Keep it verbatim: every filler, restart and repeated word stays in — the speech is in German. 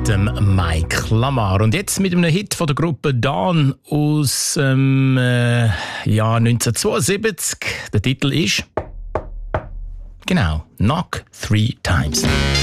dem Mike Lamar. Und jetzt mit einem Hit von der Gruppe Dawn aus dem äh, Jahr neunzehnhundertzweiundsiebzig. Der Titel ist genau Knock Three Times.